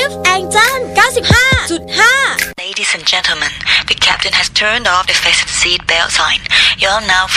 Angel 95.5 Ladies and gentlemen, the captain has turned off the fasten seat belt sign. You are now